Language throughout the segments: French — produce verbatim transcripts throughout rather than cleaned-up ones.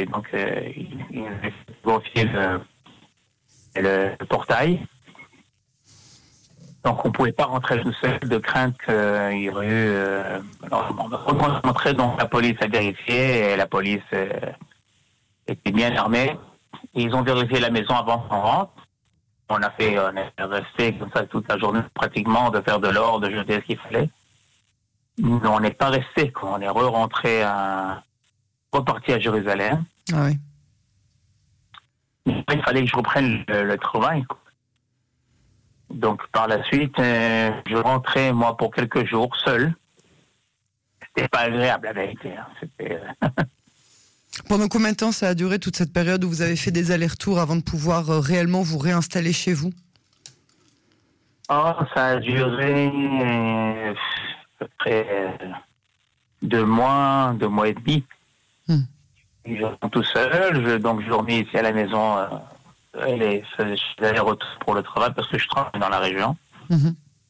et donc euh, il, il avait gonflé le, le, le portail. Donc on ne pouvait pas rentrer tout seul de crainte qu'il y aurait eu... Euh, alors, on est rentré, donc la police a vérifié, et la police euh, était bien armée. Et ils ont vérifié la maison avant qu'on rentre. On a fait, on est resté comme ça toute la journée pratiquement, de faire de l'or, de jeter ce qu'il fallait. Nous, on n'est pas resté, quoi. On est re-rentré à... reparti à Jérusalem. Ah oui. Mais il fallait que je reprenne le, le travail, quoi. Donc, par la suite, euh, je rentrais, moi, pour quelques jours, seul. C'était pas agréable, la vérité. Hein. C'était... Pendant combien de temps ça a duré, toute cette période où vous avez fait des allers-retours avant de pouvoir euh, réellement vous réinstaller chez vous? Oh, ça a duré euh, à peu près euh, deux mois, deux mois et demi. Hmm. Je suis tout seul, je, donc je dormais ici à la maison. Euh, et je faisais des allers-retours pour le travail parce que je travaille dans la région. Hmm.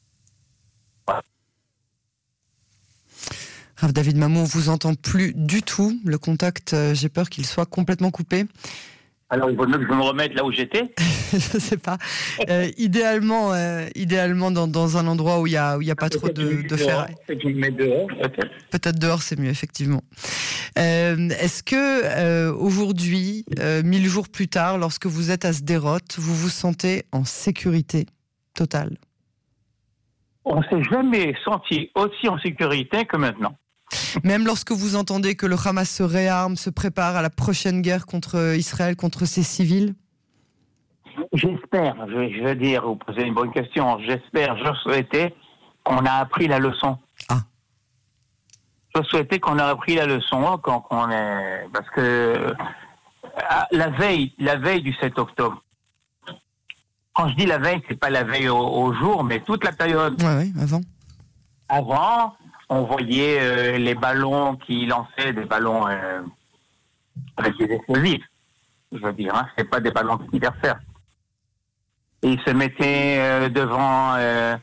Rav David Mamou, on vous entend plus du tout. Le contact, euh, j'ai peur qu'il soit complètement coupé. Alors, il vaut mieux que je me remette là où j'étais. Je sais pas. Euh, idéalement, euh, idéalement dans, dans un endroit où il y a, où il y a pas trop de, de ferraille. Peut-être me mettre dehors. Peut-être. Peut-être dehors, c'est mieux, effectivement. Euh, est-ce que euh, aujourd'hui, euh, mille jours plus tard, lorsque vous êtes à Sderot, vous vous sentez en sécurité totale? On s'est jamais senti aussi en sécurité que maintenant. Même lorsque vous entendez que le Hamas se réarme, se prépare à la prochaine guerre contre Israël, contre ses civils? J'espère, je, je veux dire, vous posez une bonne question, j'espère, je souhaitais qu'on a appris la leçon. Ah. Je souhaitais qu'on a appris la leçon quand qu'on est... Parce que la veille, la veille du sept octobre, quand je dis la veille, c'est pas la veille au, au jour, mais toute la période. Ouais, ouais, avant. Avant, on voyait euh, les ballons qui lançaient des ballons euh, avec des explosifs. Je veux dire, hein, c'est pas des ballons antiversaires. Et ils se mettaient euh, devant euh,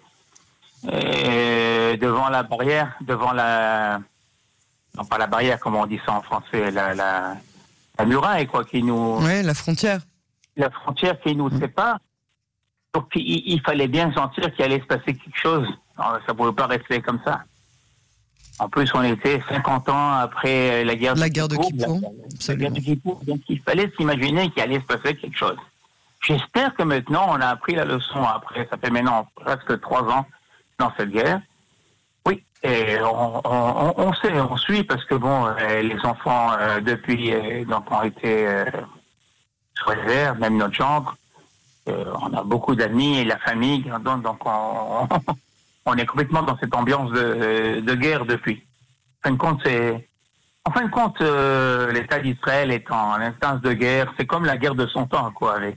euh, devant la barrière, devant la non pas la barrière, comme on dit ça en français, la la, la muraille quoi, qui nous. Ouais, la frontière. La frontière qui nous mmh. sépare. Donc il, il fallait bien sentir qu'il allait se passer quelque chose. Alors, ça ne pouvait pas rester comme ça. En plus, on était cinquante ans après la guerre la de guerre Kippour. De Kippour. La, la guerre de Kippour. Donc, il fallait s'imaginer qu'il allait se passer quelque chose. J'espère que maintenant, on a appris la leçon. Après, ça fait maintenant presque trois ans dans cette guerre. Oui, et on, on, on sait, on suit, parce que bon, les enfants, euh, depuis, euh, donc, ont été euh, sur les airs, même notre chambre. Euh, on a beaucoup d'amis et la famille, donc, donc on... on est complètement dans cette ambiance de, de guerre depuis. En fin de compte, c'est, en fin de compte, euh, l'État d'Israël est en instance de guerre. C'est comme la guerre de son temps, quoi, avec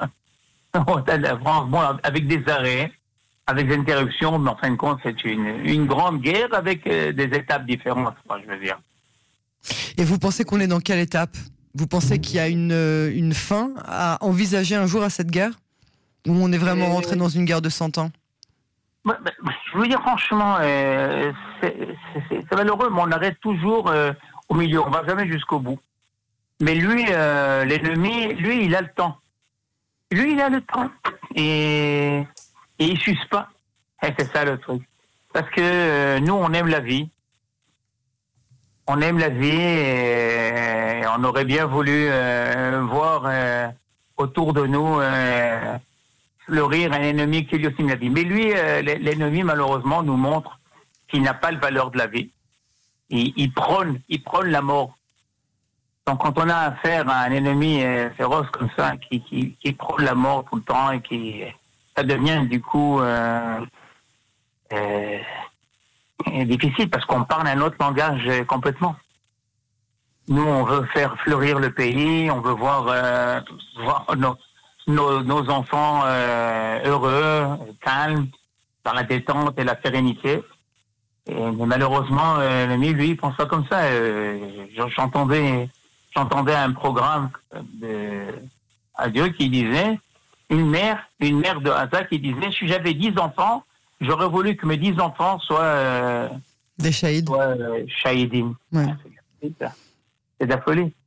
euh, bon, avec des arrêts, avec des interruptions, mais en fin de compte, c'est une, une grande guerre avec euh, des étapes différentes, quoi, je veux dire. Et vous pensez qu'on est dans quelle étape? Vous pensez qu'il y a une, une fin à envisager un jour à cette guerre? Ou on est vraiment rentré dans une guerre de cent ans? Je veux dire franchement, euh, c'est, c'est, c'est malheureux, mais on arrête toujours euh, au milieu, on va jamais jusqu'au bout. Mais lui, euh, l'ennemi, lui, il a le temps. Lui, il a le temps. Et, et il suce pas. Et c'est ça le truc. Parce que euh, nous, on aime la vie. On aime la vie et on aurait bien voulu euh, voir euh, autour de nous... Euh, fleurir un ennemi qui lui aussi la vie. Mais lui, euh, l'ennemi, malheureusement, nous montre qu'il n'a pas la valeur de la vie. Il, il prône, il prône la mort. Donc, quand on a affaire à un ennemi euh, féroce comme ça, qui, qui, qui prône la mort tout le temps et qui, ça devient du coup euh, euh, difficile parce qu'on parle un autre langage euh, complètement. Nous, on veut faire fleurir le pays, on veut voir, euh, voir nos Nos, nos enfants euh, heureux, calmes, dans la détente et la sérénité. Et, mais malheureusement, euh, l'ennemi, lui, il pense pas comme ça. Euh, j'entendais, j'entendais un programme de, à Dieu qui disait, une mère, une mère de Haza qui disait, si j'avais dix enfants, j'aurais voulu que mes dix enfants soient euh, des shahids. Soient euh, shahidim. Ouais. C'est de la folie.